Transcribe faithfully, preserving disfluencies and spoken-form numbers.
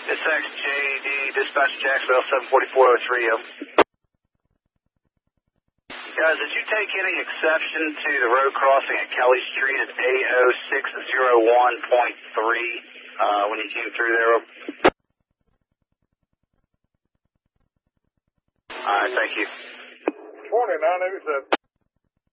It's X J D, dispatch Jacksonville seven forty-four oh three. Guys, did you take any exception to the road crossing at Kelly Street at A oh six oh one point three uh, when you came through there? All right, thank you. Morning, nine eighty-seven.